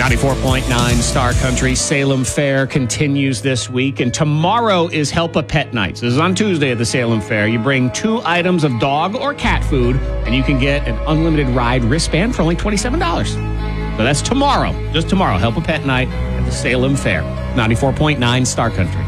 94.9 Star Country. Salem Fair continues this week, and tomorrow is Help a Pet Night. This is on Tuesday at the Salem Fair. You bring 2 items of dog or cat food, and you can get an unlimited ride wristband for only $27. So that's tomorrow, just tomorrow, Help a Pet Night at the Salem Fair. 94.9 Star Country.